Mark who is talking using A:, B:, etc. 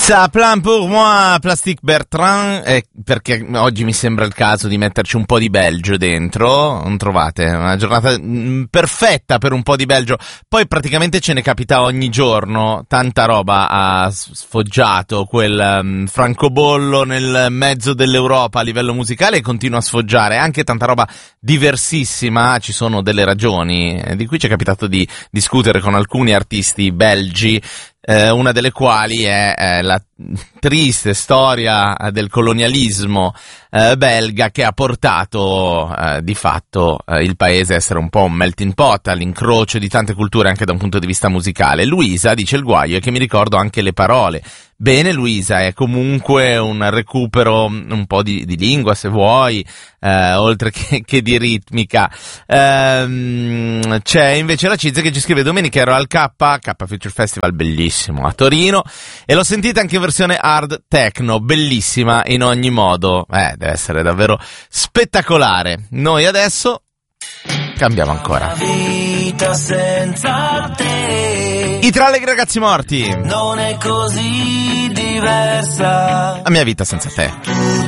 A: Ça plan pour moi, Plastic Bertrand, perché oggi mi sembra il caso di metterci un po' di Belgio dentro, non trovate? Una giornata perfetta per un po' di Belgio, poi praticamente ce ne capita ogni giorno, tanta roba ha sfoggiato quel francobollo nel mezzo dell'Europa a livello musicale e continua a sfoggiare, anche tanta roba diversissima, ci sono delle ragioni, di cui ci è capitato di discutere con alcuni artisti belgi, una delle quali è la triste storia del colonialismo belga che ha portato di fatto il paese a essere un po' un melting pot, all'incrocio di tante culture anche da un punto di vista musicale. Luisa dice il guaio è che mi ricordo anche le parole. Bene Luisa, è comunque un recupero un po' di lingua se vuoi, oltre che di ritmica. C'è invece la Cizia che ci scrive: domenica ero al K Future Festival, bellissimo, a Torino, e l'ho sentita anche in versione hard techno, bellissima in ogni modo, deve essere davvero spettacolare. Noi adesso cambiamo ancora.
B: Vita senza te,
A: I Tre Allegri Ragazzi Morti.
B: non è così diversa.
A: La mia vita senza te.